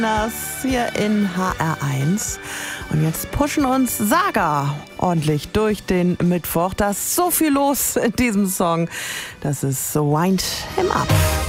Das hier in HR1. Und jetzt pushen uns Saga ordentlich durch den Mittwoch. Da ist so viel los in diesem Song. Das ist Wind Him Up.